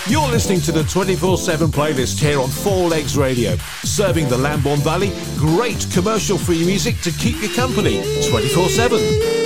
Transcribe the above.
You're listening to the 24/7 playlist here on Four Legs Radio, serving the Lambourne Valley. Great commercial-free music to keep you company 24/7.